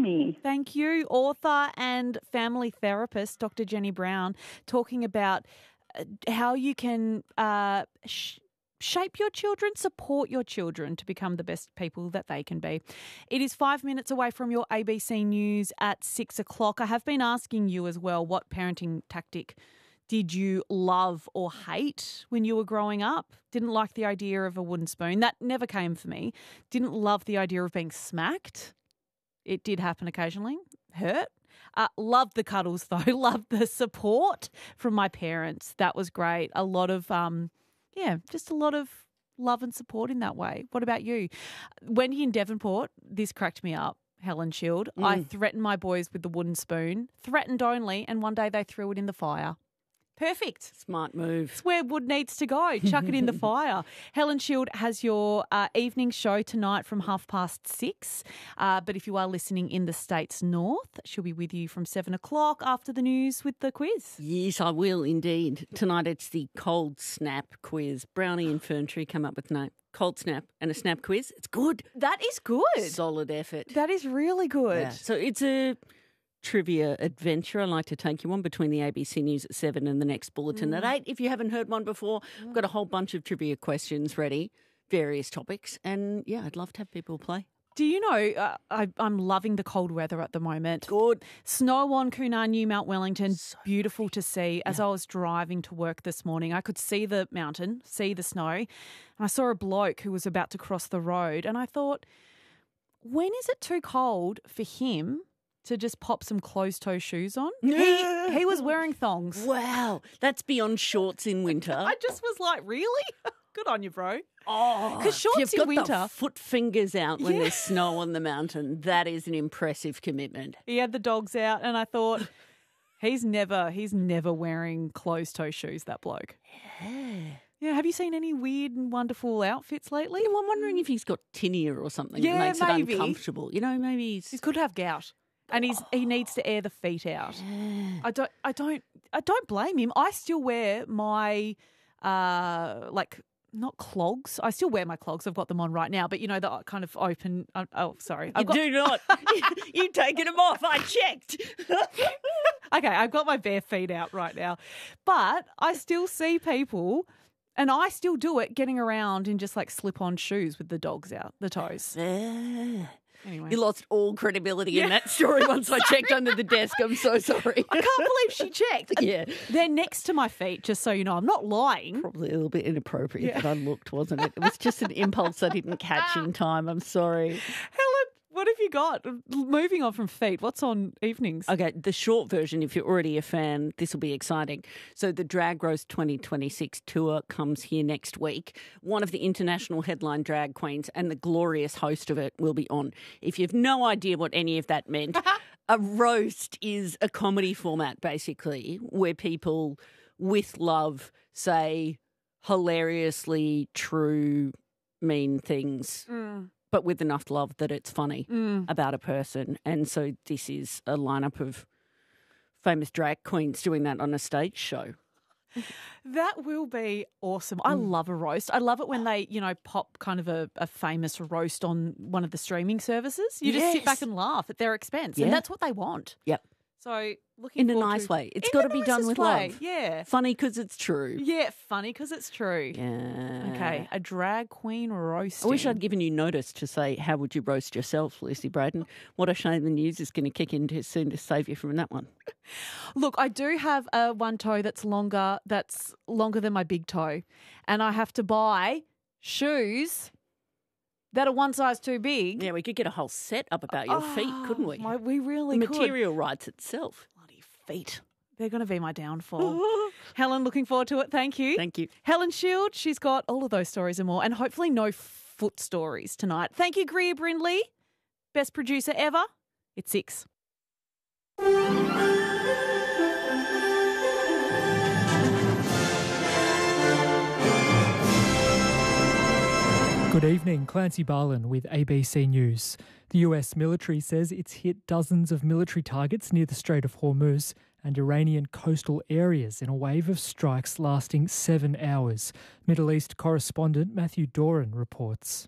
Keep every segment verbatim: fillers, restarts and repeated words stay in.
me. Thank you. Author and family therapist, Doctor Jenny Brown, talking about uh, how you can uh, sh- shape your children, support your children to become the best people that they can be. It is five minutes away from your A B C News at six o'clock. I have been asking you as well, what parenting tactic did you love or hate when you were growing up? Didn't like the idea of a wooden spoon. That never came for me. Didn't love the idea of being smacked. It did happen occasionally. Hurt. Uh, loved the cuddles though. Loved the support from my parents. That was great. A lot of, um, yeah, just a lot of love and support in that way. What about you? Wendy in Devonport, this cracked me up. Helen Shield. Mm. I threatened my boys with the wooden spoon. Threatened only, and one day they threw it in the fire. Perfect. Smart move. It's where wood needs to go. Chuck it in the fire. Helen Shield has your uh, evening show tonight from half past six. Uh, but if you are listening in the States North, she'll be with you from seven o'clock after the news with the quiz. Yes, I will indeed. Tonight it's the Cold Snap quiz. Brownie and Ferntree come up with no Cold Snap and a Snap quiz. It's good. That is good. Solid effort. That is really good. Yeah. So it's a trivia adventure I like to take you on between the A B C News at seven and the next bulletin mm. at eight. If you haven't heard one before, I've got a whole bunch of trivia questions ready, various topics, and yeah, I'd love to have people play. Do you know, uh, I, I'm loving the cold weather at the moment. Good. Snow on Coonar, New Mount Wellington, so beautiful to see. As yeah. I was driving to work this morning, I could see the mountain, see the snow, and I saw a bloke who was about to cross the road, and I thought, when is it too cold for him to just pop some closed-toe shoes on? He, he was wearing thongs. Wow, that's beyond shorts in winter. I just was like, really? Good on you, bro. Oh, because shorts you've in got winter, the foot fingers out when yeah. there's snow on the mountain. That is an impressive commitment. He had the dogs out, and I thought, he's never, he's never wearing closed-toe shoes. That bloke. Yeah. Yeah. Have you seen any weird and wonderful outfits lately? Yeah, well, I'm wondering if he's got tinea or something yeah, that makes maybe. it uncomfortable. You know, maybe he's he could have gout. And he's oh. he needs to air the feet out. Yeah. I don't I don't I don't blame him. I still wear my uh like not clogs. I still wear my clogs. I've got them on right now, but you know the kind of open. Uh, oh, sorry, I've you got... do not. You've taken them off. I checked. Okay, I've got my bare feet out right now, but I still see people. And I still do it, getting around in just like slip-on shoes with the dogs out, the toes. Yeah. Anyway. You lost all credibility yeah. in that story once sorry. I checked under the desk. I'm so sorry. I can't believe she checked. Yeah. They're next to my feet, just so you know. I'm not lying. Probably a little bit inappropriate yeah. that I looked, wasn't it? It was just an impulse I didn't catch in time. I'm sorry. Helen, what have you got? Moving on from feet, what's on evenings? Okay, the short version, if you're already a fan, this will be exciting. So the Drag Race twenty twenty-six tour comes here next week. One of the international headline drag queens and the glorious host of it will be on. If you've no idea what any of that meant, a roast is a comedy format, basically, where people with love say hilariously true, mean things. Mm. But with enough love that it's funny mm. about a person. And so this is a lineup of famous drag queens doing that on a stage show. That will be awesome. I mm. love a roast. I love it when they, you know, pop kind of a, a famous roast on one of the streaming services. You yes. just sit back and laugh at their expense. Yeah. And that's what they want. Yep. So looking in a forward nice to, way. It's got to be done with way. love. Yeah. Funny because it's true. Yeah, funny because it's true. Yeah. Okay, a drag queen roasting. I wish I'd given you notice to say, how would you roast yourself, Lucy Braden? What a shame the news is going to kick in too soon to save you from that one. Look, I do have a one toe that's longer, that's longer than my big toe, and I have to buy shoes that are one size too big. Yeah, we could get a whole set up about your oh, feet, couldn't we? My, we really the could. material writes itself. Bloody feet. They're going to be my downfall. Helen, looking forward to it. Thank you. Thank you. Helen Shield, she's got all of those stories and more, and hopefully no foot stories tonight. Thank you, Greer Brindley. Best producer ever. It's six. Good evening, Clancy Barlin with A B C News. The U S military says it's hit dozens of military targets near the Strait of Hormuz and Iranian coastal areas in a wave of strikes lasting seven hours. Middle East correspondent Matthew Doran reports.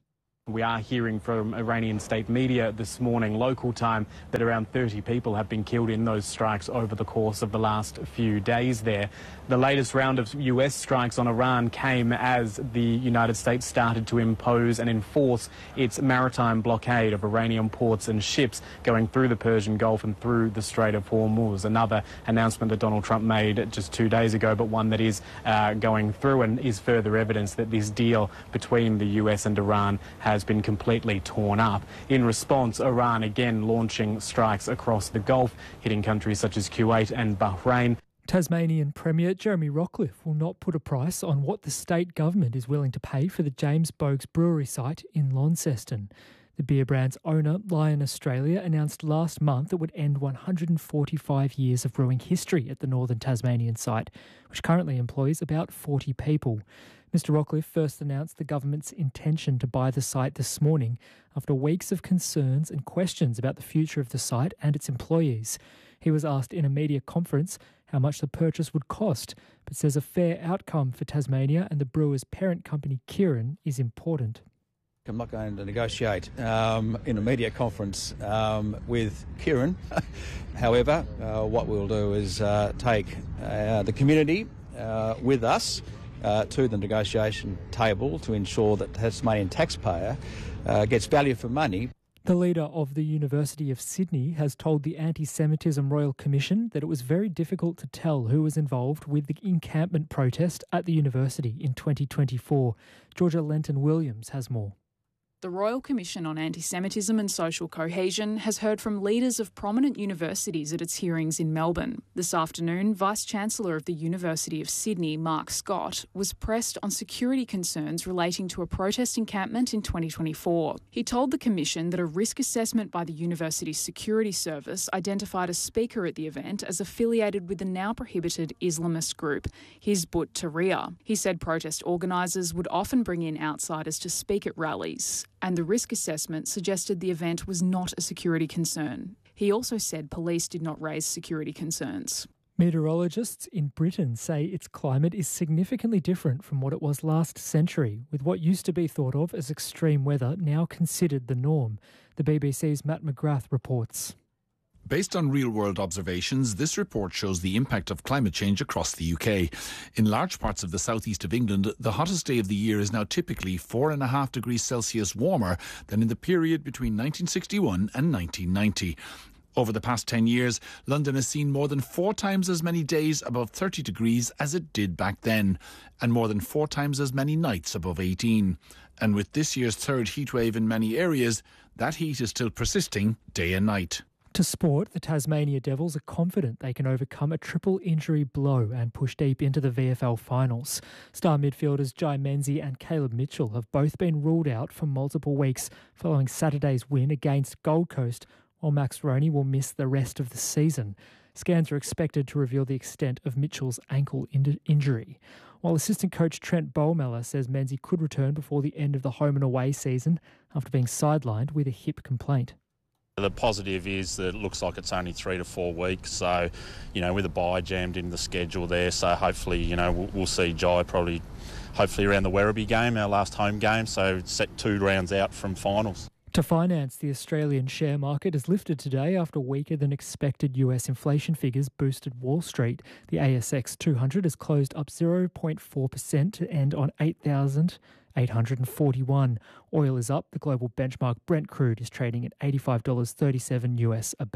We are hearing from Iranian state media this morning, local time, that around thirty people have been killed in those strikes over the course of the last few days there. The latest round of U S strikes on Iran came as the United States started to impose and enforce its maritime blockade of Iranian ports and ships going through the Persian Gulf and through the Strait of Hormuz. Another announcement that Donald Trump made just two days ago, but one that is uh, going through and is further evidence that this deal between the U S and Iran has has been completely torn up. In response, Iran again launching strikes across the Gulf, hitting countries such as Kuwait and Bahrain. Tasmanian Premier Jeremy Rockliff will not put a price on what the state government is willing to pay for the James Boag's brewery site in Launceston. The beer brand's owner, Lion Australia, announced last month it would end one hundred forty-five years of brewing history at the northern Tasmanian site, which currently employs about forty people. Mister Rockliff first announced the government's intention to buy the site this morning after weeks of concerns and questions about the future of the site and its employees. He was asked in a media conference how much the purchase would cost, but says a fair outcome for Tasmania and the brewer's parent company Kirin is important. I'm not going to negotiate um, in a media conference um, with Kirin. However, uh, what we'll do is uh, take uh, the community uh, with us Uh, to the negotiation table to ensure that the Tasmanian taxpayer uh, gets value for money. The leader of the University of Sydney has told the Anti-Semitism Royal Commission that it was very difficult to tell who was involved with the encampment protest at the university in twenty twenty-four. Georgia Lenton-Williams has more. The Royal Commission on Anti-Semitism and Social Cohesion has heard from leaders of prominent universities at its hearings in Melbourne. This afternoon, Vice-Chancellor of the University of Sydney, Mark Scott, was pressed on security concerns relating to a protest encampment in twenty twenty-four. He told the Commission that a risk assessment by the university's security service identified a speaker at the event as affiliated with the now prohibited Islamist group, Hizbut Tahrir. He said protest organisers would often bring in outsiders to speak at rallies, and the risk assessment suggested the event was not a security concern. He also said police did not raise security concerns. Meteorologists in Britain say its climate is significantly different from what it was last century, with what used to be thought of as extreme weather now considered the norm. The B B C's Matt McGrath reports. Based on real-world observations, this report shows the impact of climate change across the U K. In large parts of the southeast of England, the hottest day of the year is now typically four and a half degrees Celsius warmer than in the period between nineteen sixty-one and nineteen ninety. Over the past ten years, London has seen more than four times as many days above thirty degrees as it did back then, and more than four times as many nights above eighteen. And with this year's third heatwave in many areas, that heat is still persisting day and night. To sport, the Tasmania Devils are confident they can overcome a triple injury blow and push deep into the V F L finals. Star midfielders Jai Menzie and Caleb Mitchell have both been ruled out for multiple weeks following Saturday's win against Gold Coast, while Max Roney will miss the rest of the season. Scans are expected to reveal the extent of Mitchell's ankle in- injury. While assistant coach Trent Bowmeller says Menzie could return before the end of the home and away season after being sidelined with a hip complaint. The positive is that it looks like it's only three to four weeks, so, you know, with a bye jammed in the schedule there, so hopefully, you know, we'll, we'll see Jai probably, hopefully around the Werribee game, our last home game, so set two rounds out from finals. To finance, the Australian share market has lifted today after weaker than expected U S inflation figures boosted Wall Street. The A S X two hundred has closed up zero point four percent to end on eight thousand eight hundred forty-one. Oil is up. The global benchmark Brent crude is trading at eighty-five dollars and thirty-seven cents U S a barrel.